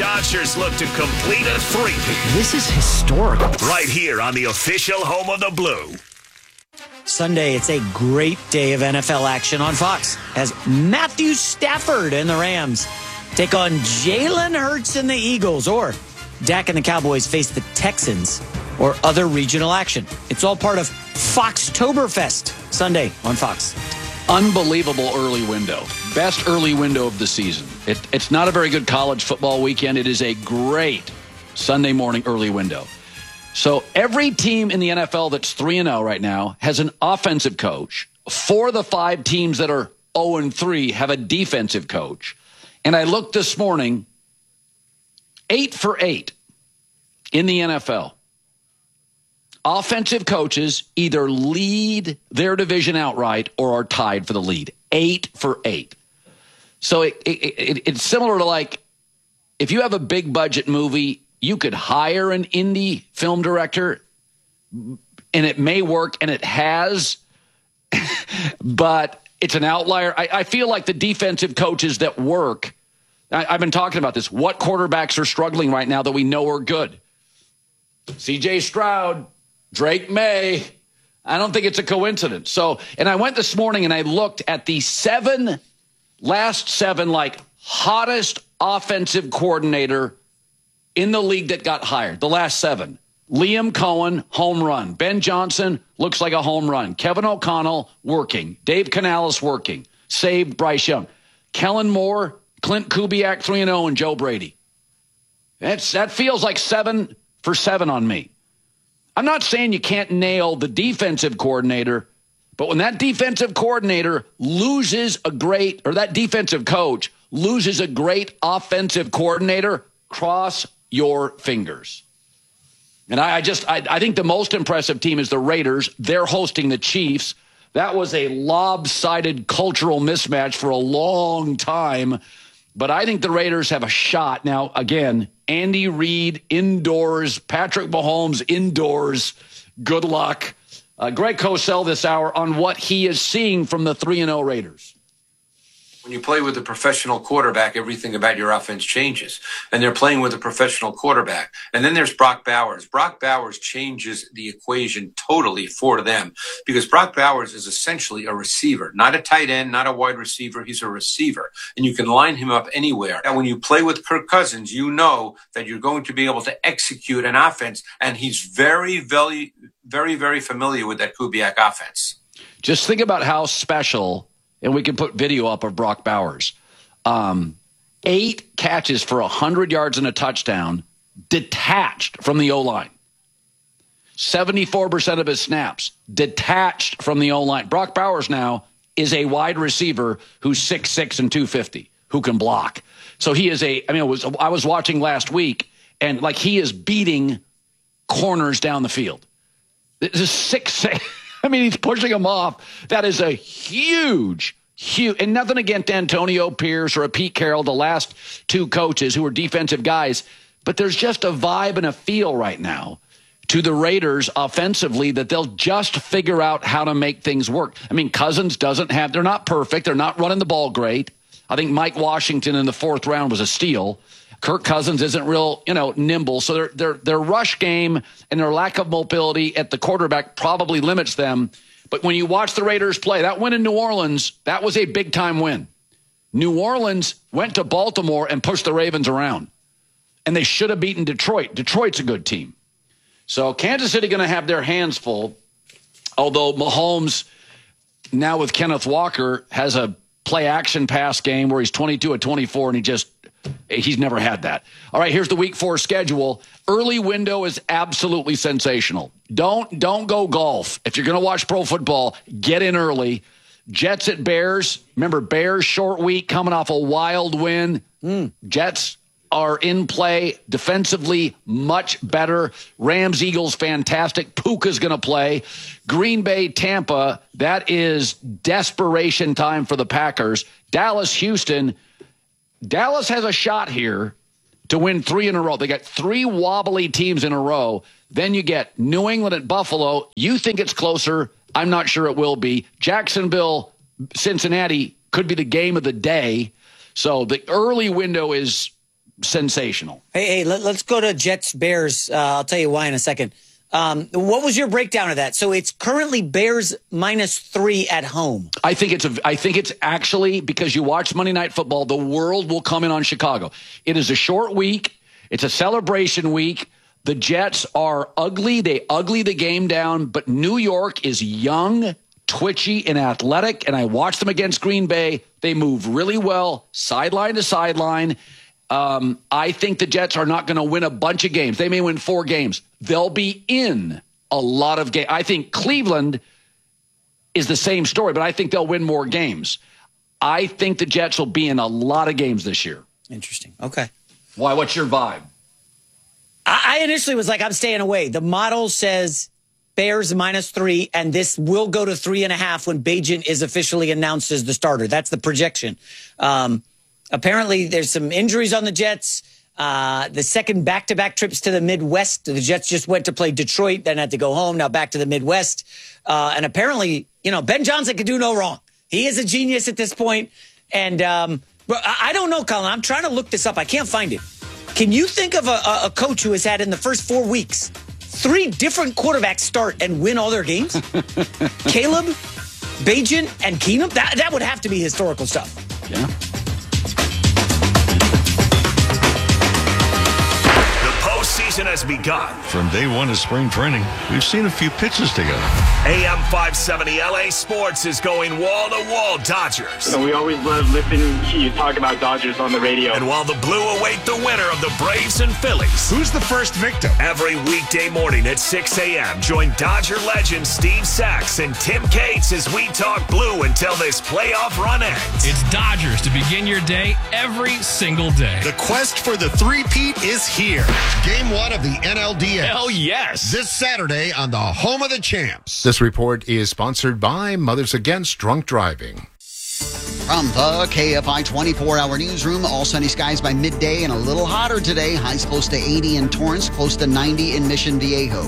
Dodgers look to complete a three-peat. This is historical. Right here on the official home of the Blue. Sunday, it's a great day of NFL action on Fox as Matthew Stafford and the Rams take on Jalen Hurts and the Eagles, or Dak and the Cowboys face the Texans, or other regional action. It's all part of Foxtoberfest Sunday on Fox. Unbelievable early window. Best early window of the season. It's not a very good college football weekend. It is a great Sunday morning early window. So every team in the NFL that's 3-0 right now has an offensive coach. 4 of the 5 teams that are 0-3 have a defensive coach. And I looked this morning, 8 for 8 in the NFL. Offensive coaches either lead their division outright or are tied for the lead. 8 for 8. So it's similar to, like, if you have a big budget movie, you could hire an indie film director and it may work, and it has, but it's an outlier. I feel like the defensive coaches that work, I've been talking about this. What quarterbacks are struggling right now that we know are good? C.J. Stroud, Drake May. I don't think it's a coincidence. So, and I went this morning and I looked at the last seven, like, hottest offensive coordinator in the league that got hired. The last 7. Liam Cohen, home run. Ben Johnson looks like a home run. Kevin O'Connell, working. Dave Canales, working. Saved Bryce Young. Kellen Moore, Clint Kubiak, 3-0, and Joe Brady. That feels like 7 for 7 on me. I'm not saying you can't nail the defensive coordinator, but when that defensive coordinator loses that defensive coach loses a great offensive coordinator, cross your fingers. And I think the most impressive team is the Raiders. They're hosting the Chiefs. That was a lopsided cultural mismatch for a long time. But I think the Raiders have a shot. Now, again, Andy Reid indoors, Patrick Mahomes indoors. Good luck. Greg Cosell this hour on what he is seeing from the 3-0 Raiders. When you play with a professional quarterback, everything about your offense changes. And they're playing with a professional quarterback. And then there's Brock Bowers. Brock Bowers changes the equation totally for them because Brock Bowers is essentially a receiver, not a tight end, not a wide receiver. He's a receiver. And you can line him up anywhere. And when you play with Kirk Cousins, you know that you're going to be able to execute an offense. And he's very, very, very, very familiar with that Kubiak offense. Just think about how special. And we can put video up of Brock Bowers. 8 catches for 100 yards and a touchdown, detached from the O-line. 74% of his snaps, detached from the O-line. Brock Bowers now is a wide receiver who's 6'6" and 250, who can block. So he is I was watching last week, and like he is beating corners down the field. This is 6'6". I mean, he's pushing them off. That is a huge, and nothing against Antonio Pierce or a Pete Carroll, the last 2 coaches who were defensive guys, but there's just a vibe and a feel right now to the Raiders offensively that they'll just figure out how to make things work. I mean, Cousins they're not perfect. They're not running the ball great. I think Mike Washington in the 4th round was a steal. Kirk Cousins isn't real, nimble. So their rush game and their lack of mobility at the quarterback probably limits them. But when you watch the Raiders play, that win in New Orleans, that was a big-time win. New Orleans went to Baltimore and pushed the Ravens around. And they should have beaten Detroit. Detroit's a good team. So Kansas City going to have their hands full, although Mahomes, now with Kenneth Walker, has a play-action pass game where he's 22 of 24, and he's never had that. All right, here's the week 4 schedule. Early window is absolutely sensational. Don't go golf. If you're going to watch pro football, get in early. Jets at Bears. Remember, Bears short week coming off a wild win. Jets are in play defensively, much better. Rams, Eagles, fantastic. Puka's going to play. Green Bay, Tampa, that is desperation time for the Packers. Dallas, Houston. Dallas has a shot here to win 3 in a row. They got 3 wobbly teams in a row. Then you get New England at Buffalo. You think it's closer. I'm not sure it will be. Jacksonville, Cincinnati could be the game of the day. So the early window is sensational. Hey, let's go to Jets-Bears. I'll tell you why in a second. What was your breakdown of that? So it's currently Bears -3 at home. I think it's actually, because you watch Monday Night Football, the world will come in on Chicago. It is a short week. It's a celebration week. The Jets are ugly. They ugly the game down, but New York is young, twitchy, and athletic, and I watched them against Green Bay. They move really well, sideline to sideline. I think the Jets are not going to win a bunch of games. They may win 4 games. They'll be in a lot of games. I think Cleveland is the same story, but I think they'll win more games. I think the Jets will be in a lot of games this year. Interesting. Okay. Why? What's your vibe? I initially was like, I'm staying away. The model says Bears -3, and this will go to 3.5 when Bagent is officially announced as the starter. That's the projection. Apparently, there's some injuries on the Jets. The second back-to-back trips to the Midwest. The Jets just went to play Detroit, then had to go home, now back to the Midwest. And apparently, Ben Johnson can do no wrong. He is a genius at this point. And but I don't know, Colin. I'm trying to look this up. I can't find it. Can you think of a coach who has had in the first 4 weeks 3 different quarterbacks start and win all their games? Caleb, Bagent, and Keenum? That would have to be historical stuff. Yeah. Season has begun. From day one of spring training, we've seen a few pitches together. AM 570 LA Sports is going wall-to-wall Dodgers. We always love listening to you talk about Dodgers on the radio. And while the Blue await the winner of the Braves and Phillies. Who's the first victim? Every weekday morning at 6 a.m., join Dodger legend Steve Sachs and Tim Cates as we talk Blue until this playoff run ends. It's Dodgers to begin your day every single day. The quest for the three-peat is here. Game 1 of the NLDS. Hell yes. This Saturday on the home of the champs. This report is sponsored by Mothers Against Drunk Driving. From the KFI 24-hour newsroom, all sunny skies by midday and a little hotter today. Highs close to 80 in Torrance, close to 90 in Mission Viejo.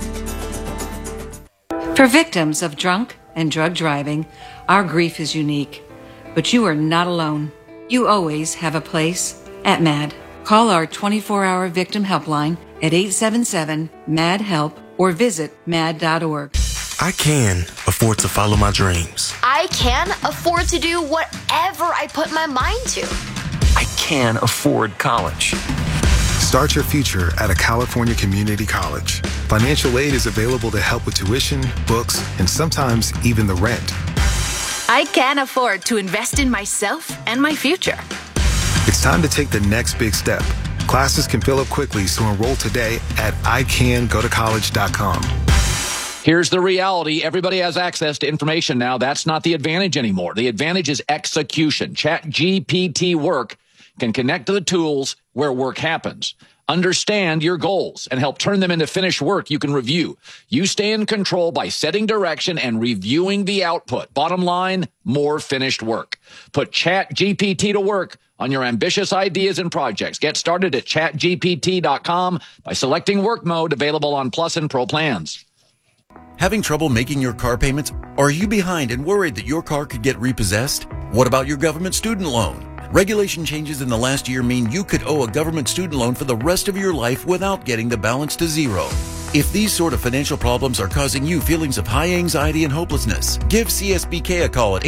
For victims of drunk and drug driving, our grief is unique. But you are not alone. You always have a place at MAD. Call our 24-hour victim helpline at 877-MAD-HELP or visit mad.org. I can afford to follow my dreams. I can afford to do whatever I put my mind to. I can afford college. Start your future at a California community college. Financial aid is available to help with tuition, books, and sometimes even the rent. I can afford to invest in myself and my future. It's time to take the next big step. Classes can fill up quickly, so enroll today at icangotocollege.com. Here's the reality. Everybody has access to information now. That's not the advantage anymore. The advantage is execution. ChatGPT Work can connect to the tools where work happens. Understand your goals and help turn them into finished work you can review. You stay in control by setting direction and reviewing the output. Bottom line, more finished work. Put ChatGPT to work on your ambitious ideas and projects. Get started at chatgpt.com by selecting work mode, available on Plus and Pro plans. Having trouble making your car payments? Are you behind and worried that your car could get repossessed? What about your government student loan? Regulation changes in the last year mean you could owe a government student loan for the rest of your life without getting the balance to zero. If these sort of financial problems are causing you feelings of high anxiety and hopelessness, give CSBK a call at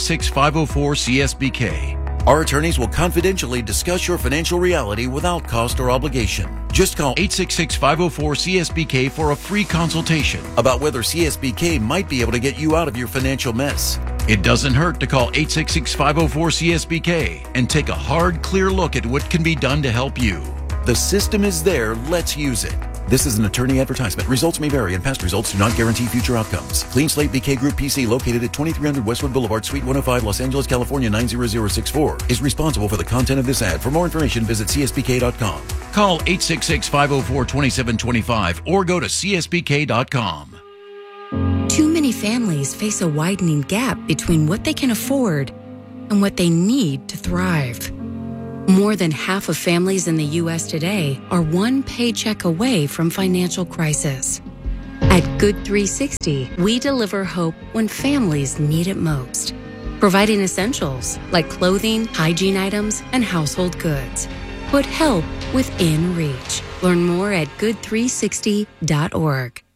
866-504-CSBK. Our attorneys will confidentially discuss your financial reality without cost or obligation. Just call 866-504-CSBK for a free consultation about whether CSBK might be able to get you out of your financial mess. It doesn't hurt to call 866-504-CSBK and take a hard, clear look at what can be done to help you. The system is there. Let's use it. This is an attorney advertisement. Results may vary, and past results do not guarantee future outcomes. Clean Slate BK Group PC, located at 2300 Westwood Boulevard, Suite 105, Los Angeles, California 90064, is responsible for the content of this ad. For more information, visit CSBK.com. Call 866-504-2725 or go to CSBK.com. Too many families face a widening gap between what they can afford and what they need to thrive. More than half of families in the U.S. today are one paycheck away from financial crisis. At Good 360, we deliver hope when families need it most, providing essentials like clothing, hygiene items, and household goods. Put help within reach. Learn more at good360.org.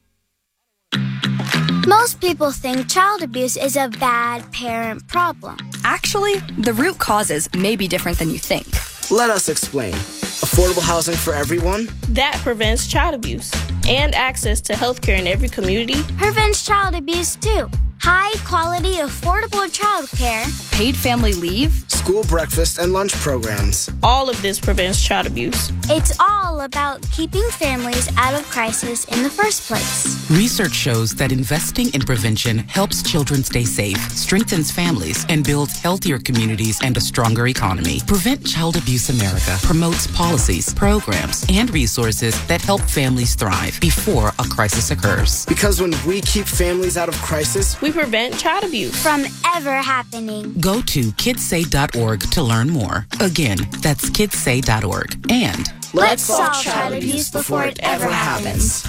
Most people think child abuse is a bad parent problem. Actually, the root causes may be different than you think. Let us explain. Affordable housing for everyone. That prevents child abuse. And access to health care in every community. Prevents child abuse too. High quality, affordable child care. Paid family leave. School breakfast and lunch programs. All of this prevents child abuse. It's all about keeping families out of crisis in the first place. Research shows that investing in prevention helps children stay safe, strengthens families, and builds healthier communities and a stronger economy. Prevent Child Abuse America promotes policies, programs, and resources that help families thrive before a crisis occurs. Because when we keep families out of crisis, we prevent child abuse from ever happening. Go to kidssay.org to learn more. Again, that's kidssay.org. And let's solve child abuse before it ever happens.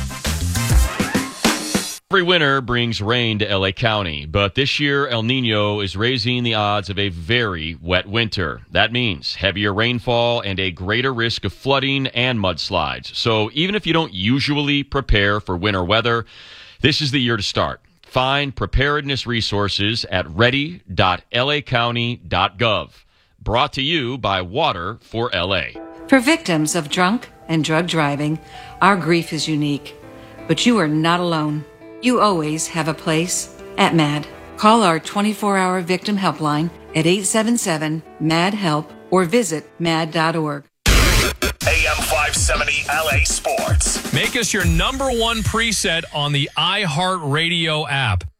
Every winter brings rain to LA County, but this year El Nino is raising the odds of a very wet winter. That means heavier rainfall and a greater risk of flooding and mudslides. So even if you don't usually prepare for winter weather, this is the year to start. Find preparedness resources at ready.lacounty.gov. Brought to you by Water for LA. For victims of drunk and drug driving, our grief is unique. But you are not alone. You always have a place at MAD. Call our 24-hour victim helpline at 877-MAD-HELP or visit mad.org. AM 570 LA Sports. Make us your number one preset on the iHeartRadio app.